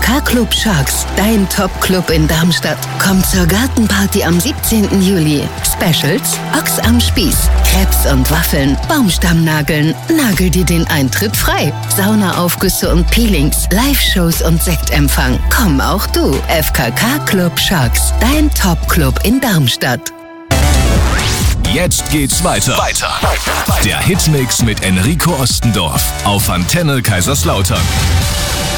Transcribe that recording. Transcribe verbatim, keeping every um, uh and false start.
K Club Sharks, dein Top-Club in Darmstadt. Komm zur Gartenparty am siebzehnten Juli. Specials: Ochs am Spieß, Crepes und Waffeln, Baumstammnageln. Nagel dir den Eintritt frei. Saunaaufgüsse und Peelings, Live-Shows und Sektempfang. Komm auch du. F K K Club Sharks, dein Top-Club in Darmstadt. Jetzt geht's weiter. Weiter. Der Hitmix mit Enrico Ostendorf auf Antenne Kaiserslautern.